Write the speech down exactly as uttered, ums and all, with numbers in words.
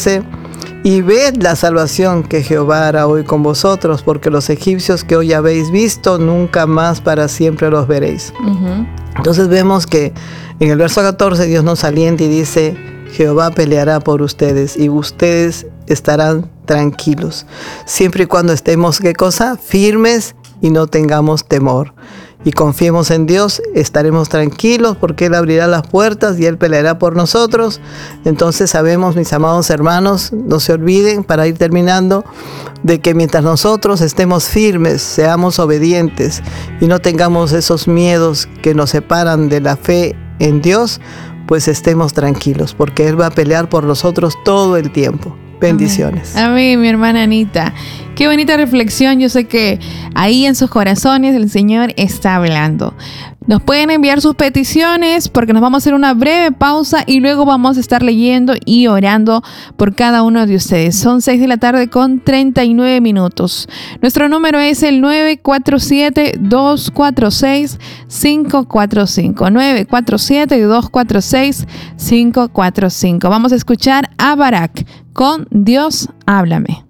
dice: y ved la salvación que Jehová hará hoy con vosotros, porque los egipcios que hoy habéis visto, nunca más para siempre los veréis. Uh-huh. Entonces vemos que en el verso catorce Dios nos alienta y dice: Jehová peleará por ustedes y ustedes estarán tranquilos, siempre y cuando estemos, ¿qué cosa? Firmes y no tengamos temor. Y confiemos en Dios, estaremos tranquilos porque Él abrirá las puertas y Él peleará por nosotros. Entonces sabemos, mis amados hermanos, no se olviden, para ir terminando, de que mientras nosotros estemos firmes, seamos obedientes y no tengamos esos miedos que nos separan de la fe en Dios, pues estemos tranquilos porque Él va a pelear por nosotros todo el tiempo. Bendiciones. Amén. Amén, mi hermana Anita. Qué bonita reflexión. Yo sé que ahí en sus corazones el Señor está hablando. Nos pueden enviar sus peticiones porque nos vamos a hacer una breve pausa y luego vamos a estar leyendo y orando por cada uno de ustedes. Son seis de la tarde con treinta y nueve minutos. Nuestro número es el nueve cuatro siete, dos cuatro seis, cinco cuatro cinco. nueve cuatro siete, dos cuatro seis, cinco cuatro cinco. Vamos a escuchar a Barak con Dios, háblame.